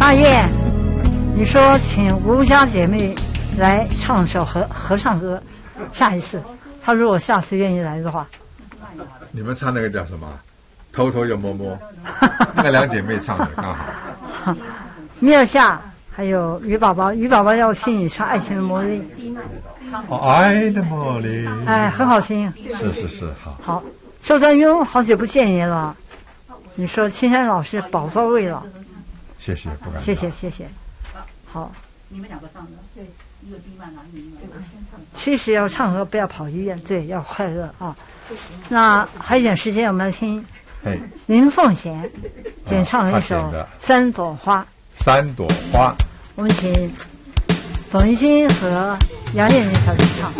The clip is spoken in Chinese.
大雁，你说请吴家姐妹来唱首合唱歌，下一次，她如果下次愿意来的话。 你们唱那个叫什么？偷偷又摸摸，那个两姐妹唱的刚好。 米尔夏还有于宝宝，于宝宝要听你唱《爱情的魔力》。 哦，爱的魔力。 哎，很好听。 是，好。 好，周占庸，好久不见你了。你说青山老师宝到位了。 谢谢，不敢。 谢谢。好。 你们两个唱的，对，一个 B 曼拿一个其实要唱歌不要跑医院，对，要快乐啊。那还有点时间，我们来听林凤贤演唱了一首《三朵花》。 三朵花， 我们请董玉金和杨艳玲小姐唱。